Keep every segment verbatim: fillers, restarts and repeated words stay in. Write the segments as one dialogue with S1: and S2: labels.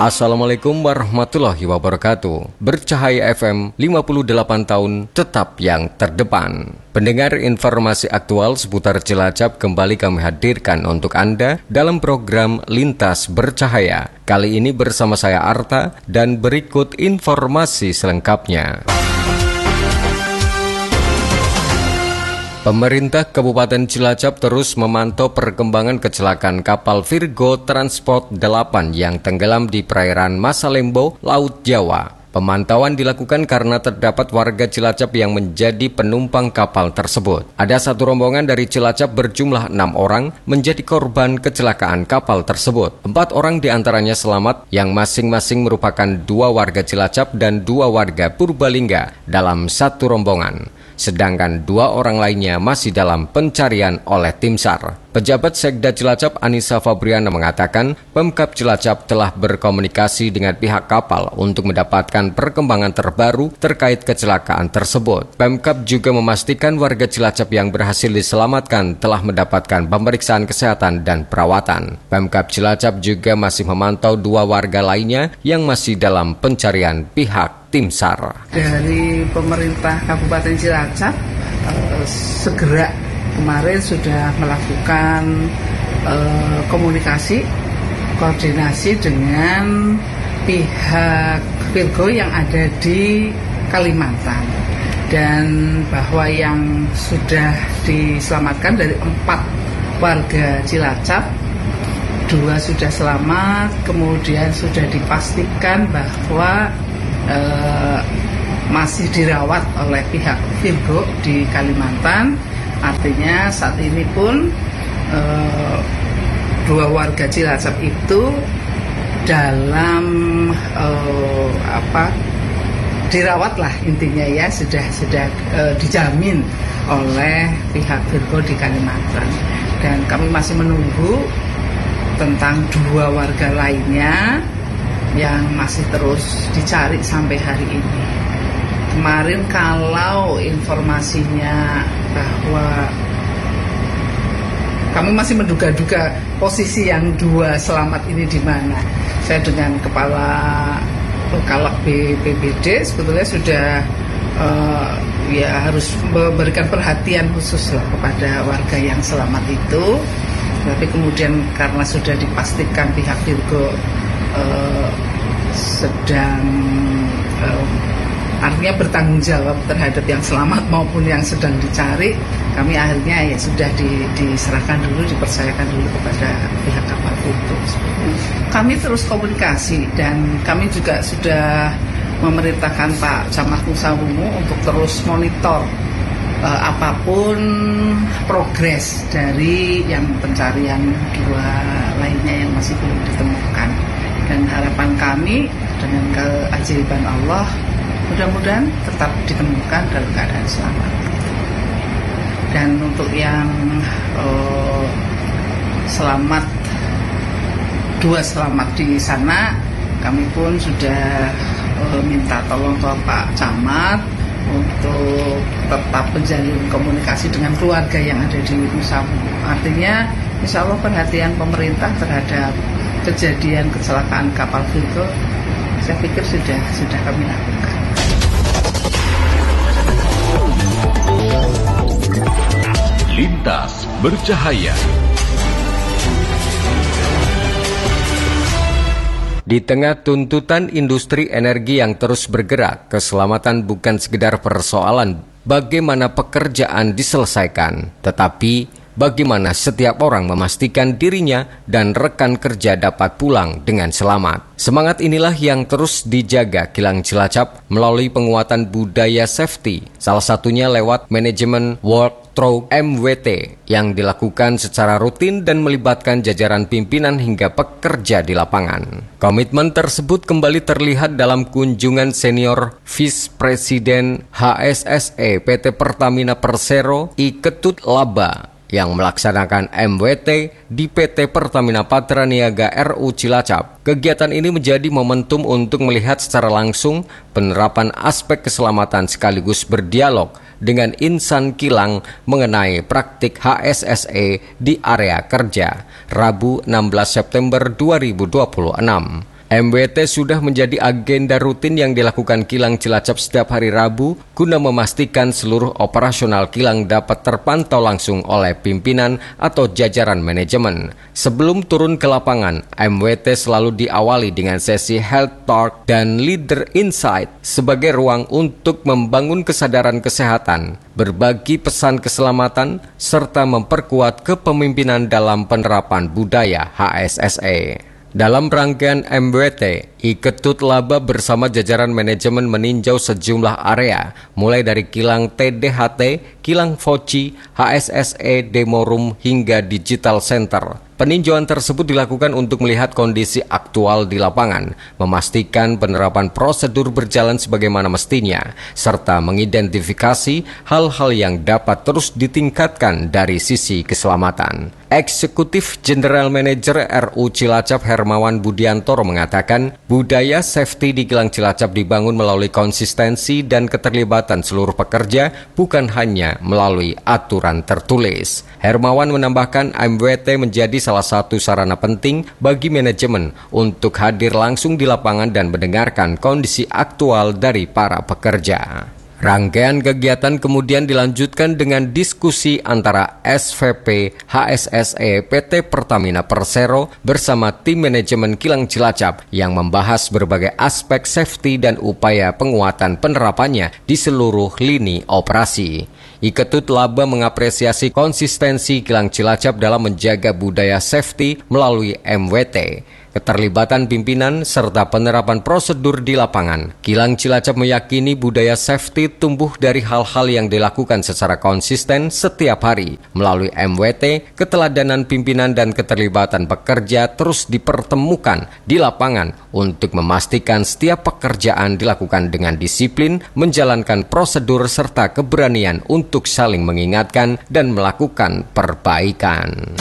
S1: Assalamualaikum warahmatullahi wabarakatuh. Bercahaya F M lima puluh delapan tahun tetap yang terdepan. Pendengar, informasi aktual seputar Cilacap kembali kami hadirkan untuk Anda dalam program Lintas Bercahaya. Kali ini bersama saya Arta dan berikut informasi selengkapnya. Pemerintah Kabupaten Cilacap terus memantau perkembangan kecelakaan kapal Virgo Transport delapan yang tenggelam di perairan Masalembo, Laut Jawa. Pemantauan dilakukan karena terdapat warga Cilacap yang menjadi penumpang kapal tersebut. Ada satu rombongan dari Cilacap berjumlah enam orang menjadi korban kecelakaan kapal tersebut. Empat orang diantaranya selamat yang masing-masing merupakan dua warga Cilacap dan dua warga Purbalingga dalam satu rombongan. Sedangkan dua orang lainnya masih dalam pencarian oleh tim SAR. Pejabat Sekda Cilacap Anissa Fabriana mengatakan Pemkab Cilacap telah berkomunikasi dengan pihak kapal untuk mendapatkan perkembangan terbaru terkait kecelakaan tersebut. Pemkab juga memastikan warga Cilacap yang berhasil diselamatkan telah mendapatkan pemeriksaan kesehatan dan perawatan. Pemkab Cilacap juga masih memantau dua warga lainnya yang masih dalam pencarian pihak tim SAR.
S2: Dari pemerintah Kabupaten Cilacap eh, segera kemarin sudah melakukan eh, komunikasi, koordinasi dengan pihak Virgo yang ada di Kalimantan, dan bahwa yang sudah diselamatkan dari empat warga Cilacap, dua sudah selamat, kemudian sudah dipastikan bahwa Uh, masih dirawat oleh pihak Virgo di Kalimantan. Artinya saat ini pun uh, dua warga Cilacap itu dalam uh, apa dirawat lah intinya ya, sudah sudah uh, dijamin oleh pihak Virgo di Kalimantan, dan kami masih menunggu tentang dua warga lainnya yang masih terus dicari sampai hari ini. Kemarin kalau informasinya bahwa kami masih menduga-duga posisi yang dua selamat ini di mana. Saya dengan kepala Kalak B P B D sebetulnya sudah uh, ya harus memberikan perhatian khusus lah kepada warga yang selamat itu. Tapi kemudian karena sudah dipastikan pihak Virgo Uh, sedang uh, artinya bertanggung jawab terhadap yang selamat maupun yang sedang dicari, kami akhirnya ya sudah di, diserahkan dulu, dipercayakan dulu kepada pihak kapal itu. Kami terus komunikasi dan kami juga sudah memerintahkan Pak Camat Nusa Wungu untuk terus monitor uh, apapun progres dari yang pencarian dua lainnya yang masih belum ditemukan. Dan harapan kami dengan keajaiban Allah, mudah-mudahan tetap ditemukan dalam keadaan selamat. Dan untuk yang uh, selamat, dua selamat di sana, kami pun sudah uh, minta tolong ke Pak Camat untuk tetap menjalin komunikasi dengan keluarga yang ada di Nusa Wungu. Artinya, insya Allah perhatian pemerintah terhadap kejadian kecelakaan kapal Virgo, saya pikir sudah sudah kami lakukan.
S3: Lintas Bercahaya.
S1: Di tengah tuntutan industri energi yang terus bergerak, keselamatan bukan sekedar persoalan bagaimana pekerjaan diselesaikan, tetapi bagaimana setiap orang memastikan dirinya dan rekan kerja dapat pulang dengan selamat. Semangat inilah yang terus dijaga Kilang Cilacap melalui penguatan budaya safety, salah satunya lewat manajemen work through M W T yang dilakukan secara rutin dan melibatkan jajaran pimpinan hingga pekerja di lapangan. Komitmen tersebut kembali terlihat dalam kunjungan senior Vice Presiden H S S E P T Pertamina Persero I Ketut Laba yang melaksanakan M W T di P T Pertamina Patraniaga R U Cilacap. Kegiatan ini menjadi momentum untuk melihat secara langsung penerapan aspek keselamatan sekaligus berdialog dengan insan kilang mengenai praktik H S S E di area kerja, Rabu enam belas September dua ribu dua puluh enam. M W T sudah menjadi agenda rutin yang dilakukan Kilang Cilacap setiap hari Rabu guna memastikan seluruh operasional kilang dapat terpantau langsung oleh pimpinan atau jajaran manajemen. Sebelum turun ke lapangan, M W T selalu diawali dengan sesi Health Talk dan Leader Insight sebagai ruang untuk membangun kesadaran kesehatan, berbagi pesan keselamatan, serta memperkuat kepemimpinan dalam penerapan budaya H S S E. Dalam rangkaian M W T, I Ketut Laba bersama jajaran manajemen meninjau sejumlah area, mulai dari kilang T D H T, kilang Foci, H S S E Demo Room hingga Digital Center. Peninjauan tersebut dilakukan untuk melihat kondisi aktual di lapangan, memastikan penerapan prosedur berjalan sebagaimana mestinya, serta mengidentifikasi hal-hal yang dapat terus ditingkatkan dari sisi keselamatan. Eksekutif General Manager R U Cilacap Hermawan Budiantoro mengatakan, budaya safety di Kilang Cilacap dibangun melalui konsistensi dan keterlibatan seluruh pekerja, bukan hanya melalui aturan tertulis. Hermawan menambahkan M W T menjadi salah satu sarana penting bagi manajemen untuk hadir langsung di lapangan dan mendengarkan kondisi aktual dari para pekerja. Rangkaian kegiatan kemudian dilanjutkan dengan diskusi antara S V P H S S E P T Pertamina Persero bersama tim manajemen Kilang Cilacap yang membahas berbagai aspek safety dan upaya penguatan penerapannya di seluruh lini operasi. I Ketut Laba mengapresiasi konsistensi Kilang Cilacap dalam menjaga budaya safety melalui M W T, keterlibatan pimpinan, serta penerapan prosedur di lapangan. Kilang Cilacap meyakini budaya safety tumbuh dari hal-hal yang dilakukan secara konsisten setiap hari. Melalui M W T, keteladanan pimpinan dan keterlibatan pekerja terus dipertemukan di lapangan untuk memastikan setiap pekerjaan dilakukan dengan disiplin, menjalankan prosedur serta keberanian untuk saling mengingatkan dan melakukan perbaikan.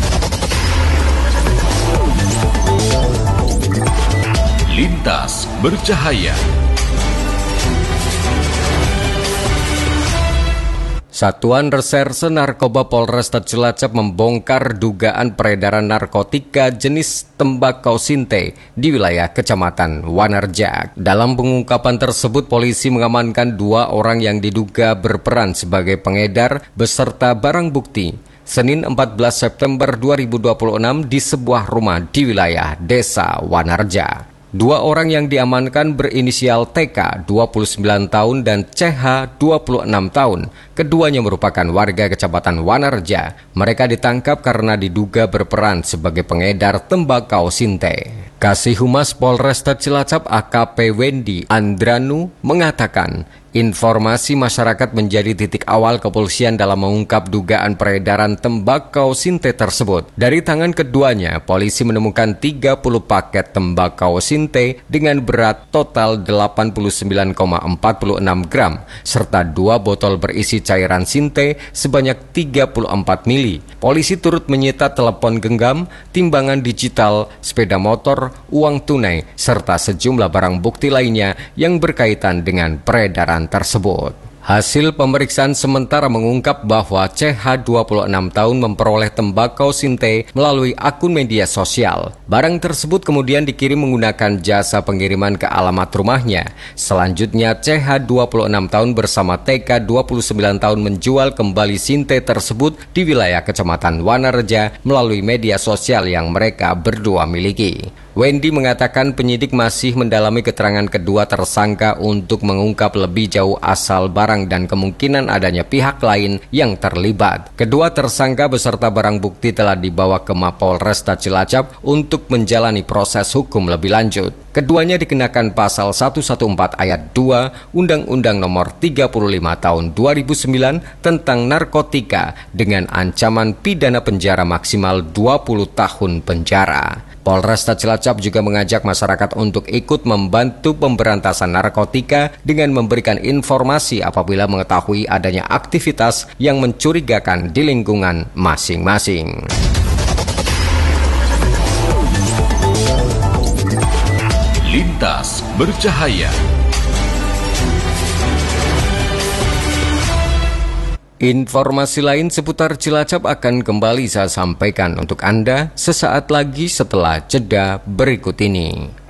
S3: Lintas Bercahaya.
S1: Satuan Reserse Narkoba Polresta Cilacap membongkar dugaan peredaran narkotika jenis tembakau sinte di wilayah Kecamatan Wanarja. Dalam pengungkapan tersebut, polisi mengamankan dua orang yang diduga berperan sebagai pengedar beserta barang bukti. Senin empat belas September dua ribu dua puluh enam di sebuah rumah di wilayah Desa Wanarja. Dua orang yang diamankan berinisial T K dua puluh sembilan tahun dan C H dua puluh enam tahun. Keduanya merupakan warga Kecamatan Wanarja. Mereka ditangkap karena diduga berperan sebagai pengedar tembakau sinte. Kasih Humas Polresta Cilacap A K P Wendy Andranu mengatakan, informasi masyarakat menjadi titik awal kepolisian dalam mengungkap dugaan peredaran tembakau sinte tersebut. Dari tangan keduanya, polisi menemukan tiga puluh paket tembakau sinte dengan berat total delapan puluh sembilan koma empat enam gram, serta dua botol berisi cairan sinte sebanyak tiga puluh empat mili. Polisi turut menyita telepon genggam, timbangan digital, sepeda motor, uang tunai, serta sejumlah barang bukti lainnya yang berkaitan dengan peredaran tersebut. Hasil pemeriksaan sementara mengungkap bahwa C H dua puluh enam tahun memperoleh tembakau sinte melalui akun media sosial. Barang tersebut kemudian dikirim menggunakan jasa pengiriman ke alamat rumahnya. Selanjutnya C H dua puluh enam tahun bersama T K dua puluh sembilan tahun menjual kembali sinte tersebut di wilayah Kecamatan Wanarja melalui media sosial yang mereka berdua miliki. Wendy mengatakan penyidik masih mendalami keterangan kedua tersangka untuk mengungkap lebih jauh asal barang dan kemungkinan adanya pihak lain yang terlibat. Kedua tersangka beserta barang bukti telah dibawa ke Mapolresta Cilacap untuk menjalani proses hukum lebih lanjut. Keduanya dikenakan pasal seratus empat belas ayat dua Undang-Undang Nomor tiga puluh lima Tahun dua ribu sembilan tentang narkotika dengan ancaman pidana penjara maksimal dua puluh tahun penjara. Polresta Cilacap juga mengajak masyarakat untuk ikut membantu pemberantasan narkotika dengan memberikan informasi apabila mengetahui adanya aktivitas yang mencurigakan di lingkungan masing-masing.
S3: Lintas Bercahaya.
S1: Informasi lain seputar Cilacap akan kembali saya sampaikan untuk Anda sesaat lagi setelah jeda berikut ini.